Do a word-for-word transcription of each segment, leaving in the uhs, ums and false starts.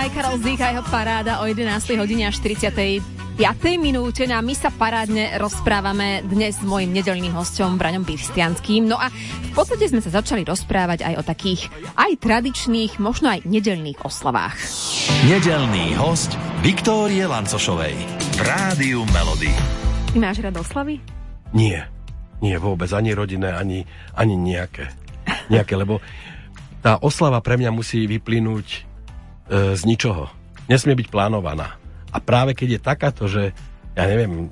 aj Karol Zík a jeho paráda o jedenástej hodine a štyridsiatej piatej minúte. No a my sa parádne rozprávame dnes s mojím nedeľným hosťom Braňom Bystrianským. No a v podstate sme sa začali rozprávať aj o takých aj tradičných, možno aj nedeľných oslavách. Nedeľný hosť Viktórie Lancošovej v Rádiu Melody. Ty máš rád oslavy? Nie, nie vôbec, ani rodinné, ani, ani nejaké. Nejaké, lebo tá oslava pre mňa musí vyplynúť e, z ničoho. Nesmie byť plánovaná. A práve keď je takáto, že ja neviem,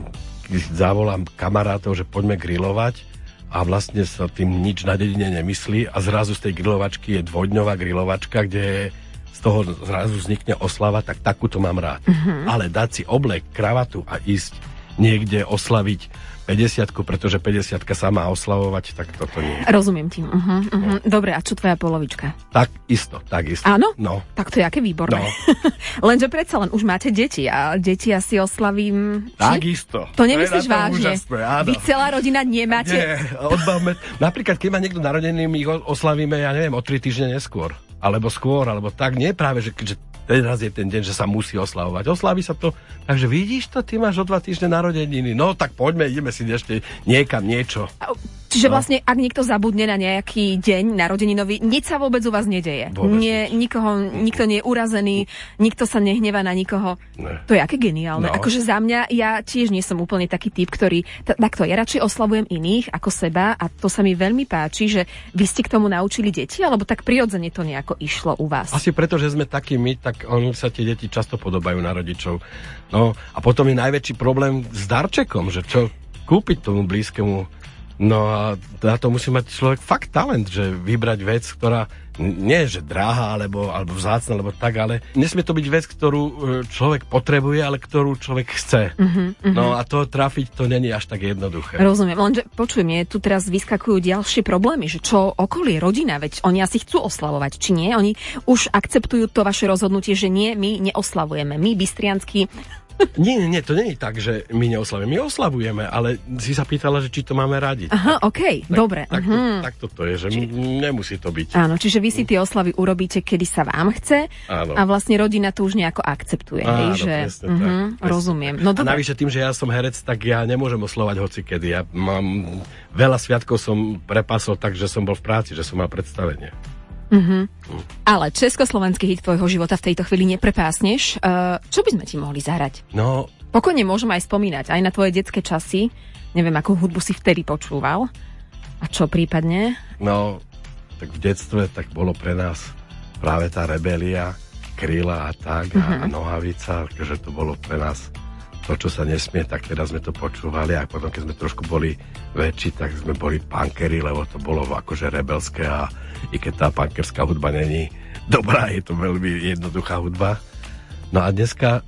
zavolám kamarátov, že poďme grilovať a vlastne sa tým nič na dedine nemyslí a zrazu z tej grilovačky je dvojdňová grilovačka, kde z toho zrazu vznikne oslava, tak takúto mám rád. Mm-hmm. Ale dať si oblek, kravatu a ísť niekde oslaviť päťdesiatku, pretože päťdesiatka sa má oslavovať, tak toto nie. Rozumiem ti. Uh-huh, uh-huh. Dobre, a čo tvoja polovička? Tak isto, tak isto. Áno? No. Tak to je aké výborné. No. Lenže predsa len už máte deti a deti asi oslavím... Tak isto. To nemyslíš to vážne? Úžasné, áno. Vy celá rodina nemáte? Nie, odbavme. Napríklad, keď má niekto narodený, my ich oslavíme, ja neviem, o tri týždne neskôr. Alebo skôr, alebo tak. Nie práve, že, že teraz je ten deň, že sa musí oslavovať. Oslaví sa to. Takže vidíš to, ty máš o dva týždne narodeniny. No tak poďme, ideme si ešte niekam niečo. Čiže no. Vlastne, ak niekto zabudne na nejaký deň narodeninový, nič sa vôbec u vás nedeje. Nie, nikoho, nikto nie je urazený, nikto sa nehnevá na nikoho. Ne. To je aké geniálne. No. Akože za mňa, ja tiež nie som úplne taký typ, ktorý... T- takto, ja radšej oslavujem iných ako seba a to sa mi veľmi páči, že vy ste k tomu naučili deti, alebo tak prirodzene to nejako išlo u vás? Asi preto, že sme takí my, tak oni sa tie deti často podobajú na rodičov. No a potom je najväčší problém s darčekom, že čo kúpiť tomu blízkemu. No a na to musí mať človek fakt talent, že vybrať vec, ktorá nie je, že drahá, alebo, alebo vzácna, alebo tak, ale nesmie to byť vec, ktorú človek potrebuje, ale ktorú človek chce. Uh-huh, uh-huh. No a to trafiť, to není až tak jednoduché. Rozumiem, lenže počuj, mne tu teraz vyskakujú ďalšie problémy, že čo okolie, rodina, veď oni asi chcú oslavovať, či nie? Oni už akceptujú to vaše rozhodnutie, že nie, my neoslavujeme, my Bystriansky. Nie, nie, nie, to nie je tak, že my neoslavujeme. My oslavujeme, ale si sa pýtala, že či to máme radi. Aha, okej, okay, dobre. Tak, uh-huh. tak to, to je, že či... nemusí to byť. Áno, čiže vy si tie oslavy urobíte, kedy sa vám chce. Áno. A vlastne rodina to už nejako akceptuje. Áno, hej, že... presne uh-huh, tak. Presne rozumiem. Tak. No, a navyše tým, že ja som herec, tak ja nemôžem oslovať hocikedy. Ja mám veľa sviatkov som prepasol tak, že som bol v práci, že som mal predstavenie. Uh-huh. Uh. Ale československý hit tvojho života v tejto chvíli neprepásneš. Uh, čo by sme ti mohli zahrať? No... Pokojne môžem aj spomínať, aj na tvoje detské časy. Neviem, akú hudbu si vtedy počúval. A čo prípadne? No, tak v detstve tak bolo pre nás práve tá Rebelia, Kryla a tak, uh-huh. a, a Nohavica, že to bolo pre nás to, čo sa nesmie, tak teraz sme to počúvali a potom, keď sme trošku boli väčší, tak sme boli punkeri, lebo to bolo akože rebelské a i keď tá punkerská hudba není dobrá, je to veľmi jednoduchá hudba. No a dneska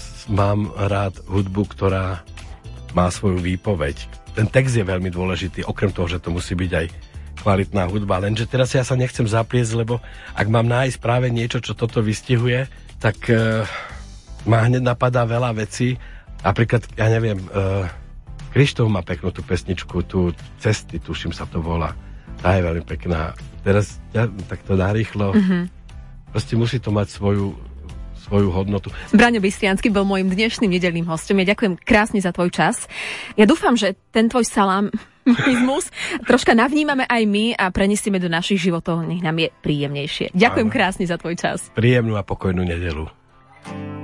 mám rád hudbu, ktorá má svoju výpoveď. Ten text je veľmi dôležitý, okrem toho, že to musí byť aj kvalitná hudba. Lenže teraz ja sa nechcem zapliesť, lebo ak mám nájsť práve niečo, čo toto vystihuje, tak uh, ma hneď napadá veľa vecí. Napríklad, ja neviem, uh, Krištof má peknú tú pesničku, tú Cesty, tuším sa to volá. Tá je veľmi pekná. Teraz ja, tak to narýchlo. Mm-hmm. Proste musí to mať svoju svoju hodnotu. Braňo Bystriansky bol môjim dnešným nedeľným hostom. Ja ďakujem krásne za tvoj čas. Ja dúfam, že ten tvoj salamizmus troška navnímame aj my a prenesieme do našich životov. Nech nám je príjemnejšie. Ďakujem Áno. krásne za tvoj čas. Príjemnú a pokojnú nedeľu.